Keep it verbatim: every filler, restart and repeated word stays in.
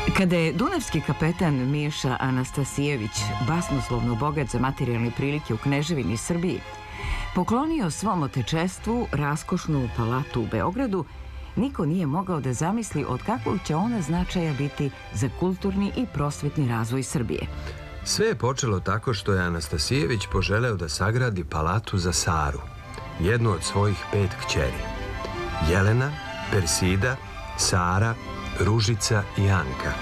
Kada je dunavski kapetan Miša Anastasijević, basnoslovno bogat za materijalne prilike u Kneževini Srbiji, poklonio svom otečestvu raskošnu palatu u Beogradu, niko nije mogao da zamisli od kakvog će ona značaja biti za kulturni i prosvetni razvoj Srbije. Sve je počelo tako što je Anastasijević poželeo da sagradi palatu za Saru, jednu od svojih pet kćeri. Jelena, Persida, Sara, Ružica i Anka.